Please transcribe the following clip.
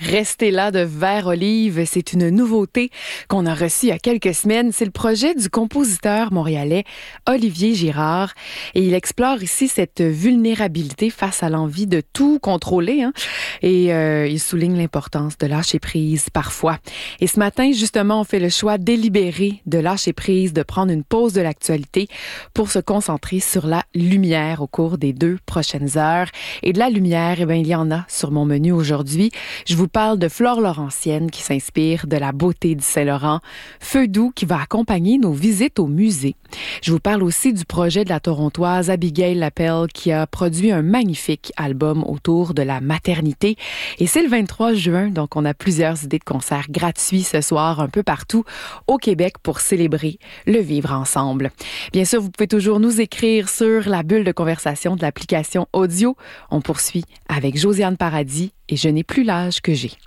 Restez là de Vert Olive, c'est une nouveauté qu'on a reçue il y a quelques semaines. C'est le projet du compositeur montréalais Olivier Girard et il explore ici cette vulnérabilité face à l'envie de tout contrôler. Et il souligne l'importance de lâcher prise parfois. Et ce matin, justement, on fait le choix délibéré de lâcher prise, de prendre une pause de l'actualité pour se concentrer sur la lumière au cours des 2 prochaines heures. Et de la lumière, il y en a sur mon menu aujourd'hui. Je vous parle de Flore Laurentienne qui s'inspire de la beauté du Saint-Laurent, Feu doux qui va accompagner nos visites au musée. Je vous parle aussi du projet de la Torontoise Abigail Lapelle qui a produit un magnifique album autour de la maternité. Et c'est le 23 juin, donc on a plusieurs idées de concerts gratuits ce soir un peu partout au Québec pour célébrer le vivre ensemble. Bien sûr, vous pouvez toujours nous écrire sur la bulle de conversation de l'application audio. On poursuit avec Josiane Paradis et Je n'ai plus l'âge que j'ai.